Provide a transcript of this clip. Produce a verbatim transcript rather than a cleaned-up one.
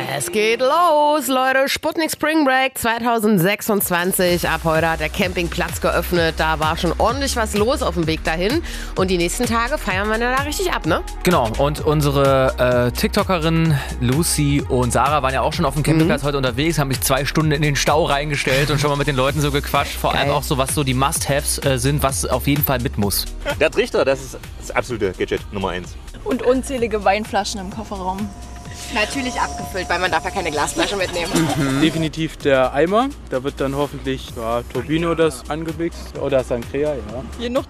Es geht los, Leute. Sputnik Spring Break zwanzig sechsundzwanzig. Ab heute hat der Campingplatz geöffnet. Da war schon ordentlich was los auf dem Weg dahin. Und die nächsten Tage feiern wir da richtig ab, ne? Genau. Und unsere äh, TikTokerinnen Lucy und Sarah waren ja auch schon auf dem Campingplatz mhm. heute unterwegs, haben sich zwei Stunden in den Stau reingestellt und schon mal mit den Leuten so gequatscht. Vor Geil. allem auch so, was so die Must-Haves äh, sind, was auf jeden Fall mit muss. Der Trichter, das ist das absolute Gadget Nummer eins. Und unzählige Weinflaschen im Kofferraum. Natürlich abgefüllt, weil man darf ja keine Glasflasche mitnehmen. Mhm. Definitiv der Eimer. Da wird dann hoffentlich ja, Turbino das angewichst oder Sangria, ja. Genug